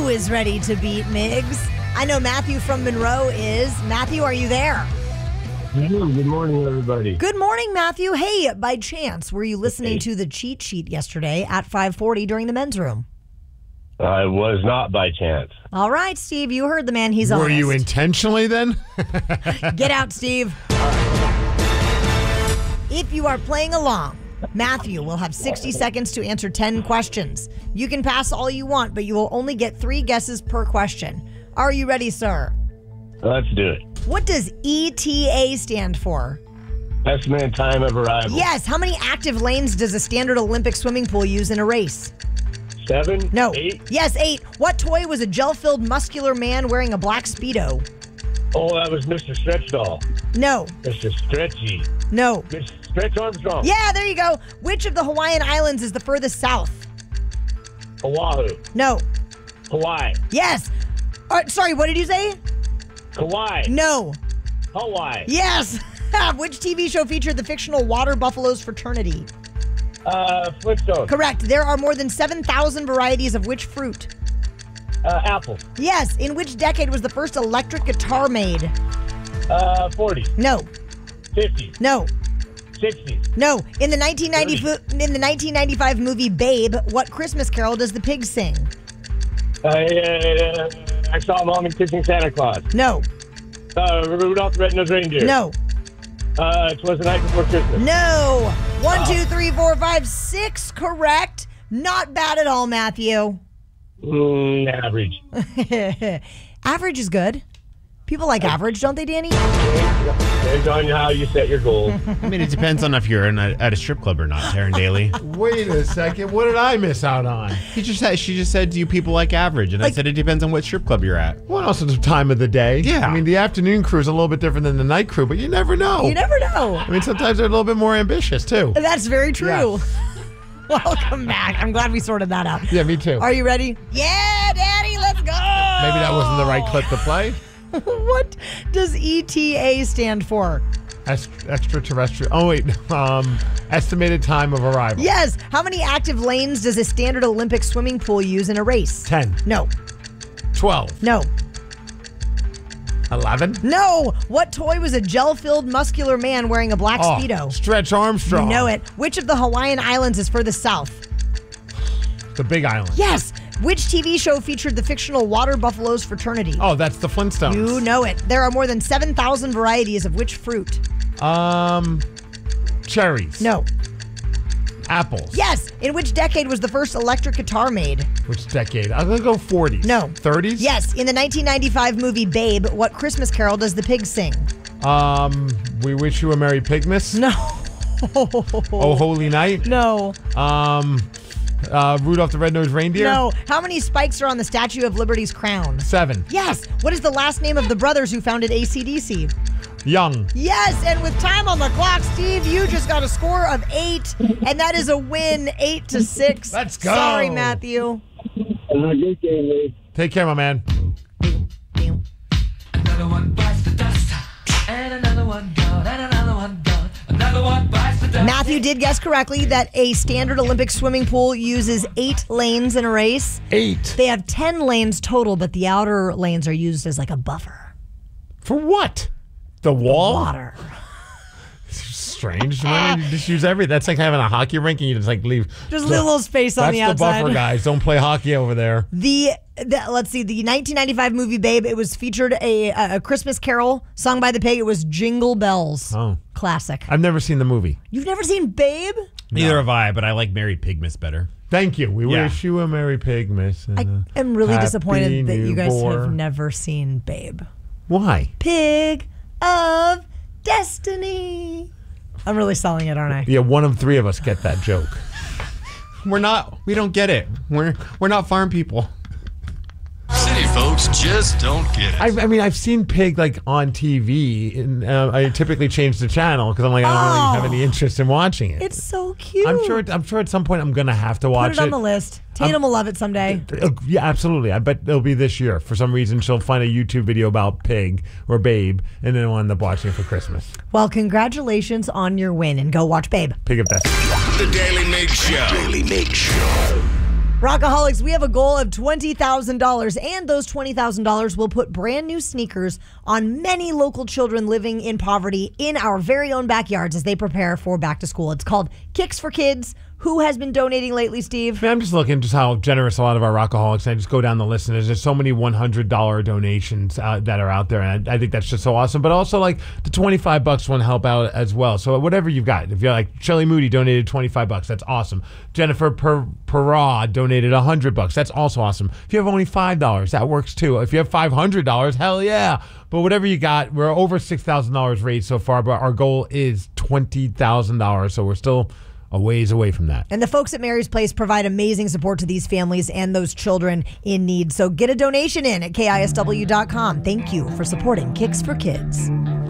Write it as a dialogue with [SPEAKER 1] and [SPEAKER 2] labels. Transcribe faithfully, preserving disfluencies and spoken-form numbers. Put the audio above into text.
[SPEAKER 1] Who is ready to beat Migs? I know Matthew from Monroe is. Matthew, are you there?
[SPEAKER 2] Good morning, everybody.
[SPEAKER 1] Good morning, Matthew. Hey, by chance, were you listening to the cheat sheet yesterday at five forty during the men's room?
[SPEAKER 2] I was not by chance.
[SPEAKER 1] All right, Steve, you heard the man. He's honest.
[SPEAKER 3] Were you intentionally then?
[SPEAKER 1] Get out, Steve. If you are playing along, Matthew will have sixty seconds to answer ten questions. You can pass all you want, but you will only get three guesses per question. Are you ready, sir?
[SPEAKER 2] Let's do it.
[SPEAKER 1] What does E T A stand for?
[SPEAKER 2] Estimated time of arrival.
[SPEAKER 1] Yes. How many active lanes does a standard Olympic swimming pool use in a race?
[SPEAKER 2] Seven?
[SPEAKER 1] No.
[SPEAKER 2] Eight?
[SPEAKER 1] Yes, eight. What toy was a gel-filled muscular man wearing a black Speedo?
[SPEAKER 2] Oh, that was Mister Stretch Doll.
[SPEAKER 1] No.
[SPEAKER 2] Mister Stretchy.
[SPEAKER 1] No.
[SPEAKER 2] Mister Stretch Armstrong.
[SPEAKER 1] Yeah, there you go. Which of the Hawaiian Islands is the furthest south?
[SPEAKER 2] Oahu.
[SPEAKER 1] No.
[SPEAKER 2] Hawaii.
[SPEAKER 1] Yes. Uh, sorry, what did you say?
[SPEAKER 2] Kauai.
[SPEAKER 1] No.
[SPEAKER 2] Hawaii.
[SPEAKER 1] Yes. Which T V show featured the fictional Water Buffaloes fraternity?
[SPEAKER 2] Uh, Flintstone.
[SPEAKER 1] Correct. There are more than seven thousand varieties of which fruit?
[SPEAKER 2] Uh, apple.
[SPEAKER 1] Yes. In which decade was the first electric guitar made?
[SPEAKER 2] Uh, forty.
[SPEAKER 1] No.
[SPEAKER 2] fifty.
[SPEAKER 1] No.
[SPEAKER 2] sixty.
[SPEAKER 1] No. In the nineteen ninety fu- in the nineteen ninety-five movie Babe, what Christmas carol does the pig sing?
[SPEAKER 2] Uh, uh, I saw Mom and Kissing Santa Claus.
[SPEAKER 1] No.
[SPEAKER 2] Uh, Rudolph the Red-Nosed Reindeer.
[SPEAKER 1] No.
[SPEAKER 2] Uh, it was the night before Christmas.
[SPEAKER 1] No. One,
[SPEAKER 2] Oh.
[SPEAKER 1] two, three, four, five, six. Correct. Not bad at all, Matthew.
[SPEAKER 2] Mm, average.
[SPEAKER 1] Average is good. People like average, don't they, Danny?
[SPEAKER 2] Depends on how you set your goals.
[SPEAKER 3] I mean, it depends on if you're in a, at a strip club or not, Taryn Daly.
[SPEAKER 4] Wait a second. What did I miss out on?
[SPEAKER 3] He just said, she just said, do you people like average? And
[SPEAKER 1] Like-
[SPEAKER 3] I said, it depends on what strip club you're at.
[SPEAKER 4] Well, also the time of the day.
[SPEAKER 3] Yeah.
[SPEAKER 4] I mean, the afternoon crew is a little bit different than the night crew, but you never know.
[SPEAKER 1] You never know.
[SPEAKER 4] I mean, sometimes they're a little bit more ambitious, too.
[SPEAKER 1] That's very true.
[SPEAKER 4] Yeah.
[SPEAKER 1] Welcome back. I'm glad we sorted that out.
[SPEAKER 4] Yeah, me too.
[SPEAKER 1] Are you ready? Yeah, Daddy, let's go.
[SPEAKER 4] Maybe that wasn't the right clip to play.
[SPEAKER 1] What does E T A stand for?
[SPEAKER 4] Est- extraterrestrial. Oh, wait. Um, estimated time of arrival.
[SPEAKER 1] Yes. How many active lanes does a standard Olympic swimming pool use in a race?
[SPEAKER 4] ten.
[SPEAKER 1] No.
[SPEAKER 4] twelve.
[SPEAKER 1] No.
[SPEAKER 4] eleven.
[SPEAKER 1] No. What toy was a gel-filled muscular man wearing a black
[SPEAKER 4] Oh,
[SPEAKER 1] Speedo?
[SPEAKER 4] Stretch Armstrong.
[SPEAKER 1] You know it. Which of the Hawaiian Islands is furthest south?
[SPEAKER 4] The Big Island.
[SPEAKER 1] Yes. Which T V show featured the fictional Water Buffaloes fraternity?
[SPEAKER 4] Oh, that's the Flintstones.
[SPEAKER 1] You know it. There are more than seven thousand varieties of which fruit?
[SPEAKER 4] Um, cherries.
[SPEAKER 1] No.
[SPEAKER 4] Apples.
[SPEAKER 1] Yes. In which decade was the first electric guitar made?
[SPEAKER 4] Which decade? I'm going to go forties.
[SPEAKER 1] No.
[SPEAKER 4] thirties?
[SPEAKER 1] Yes. In the nineteen ninety-five movie Babe, what Christmas carol does the pig sing?
[SPEAKER 4] Um, We Wish You a Merry Pigmas.
[SPEAKER 1] No.
[SPEAKER 4] Oh, Holy Night.
[SPEAKER 1] No.
[SPEAKER 4] Um, uh, Rudolph the Red-Nosed Reindeer.
[SPEAKER 1] No. How many spikes are on the Statue of Liberty's crown?
[SPEAKER 4] Seven.
[SPEAKER 1] Yes. What is the last name of the brothers who founded A C D C?
[SPEAKER 4] Young.
[SPEAKER 1] Yes, and with time on the clock, Steve, you just got a score of eight, and that is a win, eight to six.
[SPEAKER 4] Let's go.
[SPEAKER 1] Sorry, Matthew.
[SPEAKER 2] Good game, Lee.
[SPEAKER 4] Take care, my man.
[SPEAKER 5] Another one bites the dust, and another one gone, and another one gone. Another one bites the dust.
[SPEAKER 1] Matthew did guess correctly that a standard Olympic swimming pool uses eight lanes in a race.
[SPEAKER 4] Eight.
[SPEAKER 1] They have ten lanes total, but the outer lanes are used as like a buffer.
[SPEAKER 4] For what? The wall?
[SPEAKER 1] Water.
[SPEAKER 4] Strange. Why don't you just use everything? That's like having a hockey rink and you just like leave.
[SPEAKER 1] Just a little space on
[SPEAKER 4] That's
[SPEAKER 1] the
[SPEAKER 4] the
[SPEAKER 1] outside.
[SPEAKER 4] buffer, guys. Don't play hockey over there.
[SPEAKER 1] The, the let's see, the nineteen ninety-five movie Babe, it was featured a, a Christmas carol sung by the pig. It was Jingle Bells.
[SPEAKER 4] Oh.
[SPEAKER 1] Classic.
[SPEAKER 4] I've never seen the movie.
[SPEAKER 1] You've never seen Babe?
[SPEAKER 3] Neither have I, but I like Merry Pigmas better.
[SPEAKER 4] Thank you. We
[SPEAKER 3] Yeah.
[SPEAKER 4] wish you a Merry Pigmas. and
[SPEAKER 1] I
[SPEAKER 4] a
[SPEAKER 1] am really
[SPEAKER 4] Happy
[SPEAKER 1] disappointed that you guys
[SPEAKER 4] Newborn.
[SPEAKER 1] have never seen Babe.
[SPEAKER 4] Why?
[SPEAKER 1] Pig of Destiny. I'm really selling it, aren't I?
[SPEAKER 4] Yeah, one of three of us get that joke.
[SPEAKER 3] We're not, we don't get it. We're we're not farm people.
[SPEAKER 6] City folks just don't get it.
[SPEAKER 4] I, I mean, I've seen Pig like on T V, and uh, I typically change the channel because I'm like, I don't
[SPEAKER 1] Oh.
[SPEAKER 4] really have any interest in watching it.
[SPEAKER 1] It's so cute.
[SPEAKER 4] I'm sure. I'm sure at some point I'm gonna have to watch
[SPEAKER 1] Put it on the list. Tatum will love it someday.
[SPEAKER 4] Uh, Yeah, absolutely. I bet it'll be this year. For some reason, she'll find a YouTube video about Pig or Babe, and then we'll end up watching it for Christmas.
[SPEAKER 1] Well, congratulations on your win, and go watch Babe.
[SPEAKER 4] Pig of Destiny.
[SPEAKER 6] The Daily Mig Show. Daily Mig Show.
[SPEAKER 1] Rockaholics, we have a goal of twenty thousand dollars, and those twenty thousand dollars will put brand new sneakers on many local children living in poverty in our very own backyards as they prepare for back to school. It's called Kicks for Kids. Who has been donating lately, Steve?
[SPEAKER 4] Man, I'm just looking just how generous a lot of our Rockaholics, and I just go down the list, and there's just so many one hundred dollars donations uh, that are out there, and I, I think that's just so awesome. But also, like, the twenty-five bucks want to help out as well. So whatever you've got. If you're like, Shelly Moody donated twenty-five bucks, that's awesome. Jennifer per- Perraud donated one hundred bucks, that's also awesome. If you have only five dollars, that works too. If you have five hundred dollars, hell yeah. But whatever you got, we're over six thousand dollars raised so far, but our goal is twenty thousand dollars, so we're still a ways away from that.
[SPEAKER 1] And the folks at Mary's Place provide amazing support to these families and those children in need. So get a donation in at K I S W dot com. Thank you for supporting Kicks for Kids.